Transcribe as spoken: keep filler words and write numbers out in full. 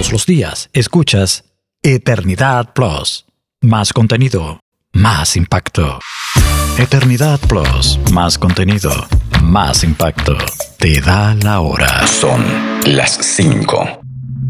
Todos los días escuchas Eternidad Plus. Más contenido, más impacto. Eternidad Plus, más contenido, más impacto. Te da la hora. Son las cinco.